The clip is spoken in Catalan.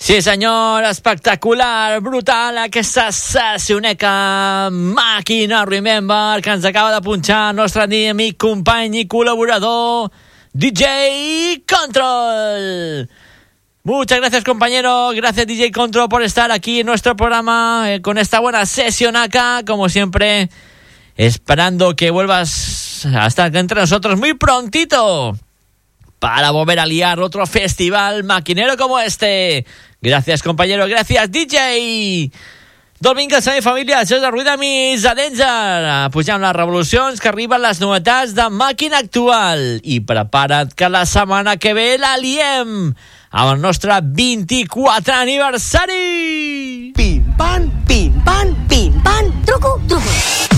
Sí, senyor, espectacular, brutal, aquesta sessioneca màquina, remember, que ens acaba de punxar el nostre amic, company i col·laborador, DJ Control. Muchas gracias, compañero, gracias DJ Control por estar aquí en nuestro programa con esta buena sesionaca, como siempre, esperando que vuelvas a estar entre nosotros muy prontito para volver a liar otro festival maquinero como este. Gràcies, compañero, gràcies, DJ. Vinga, la meva família, això és el Ruï de Mis a Danger. Pujant les revolucions, que arriben les novetats de màquina actual. I prepara't que la setmana que ve la liem amb el nostre 24 aniversari. Pim, pam, truco, truco.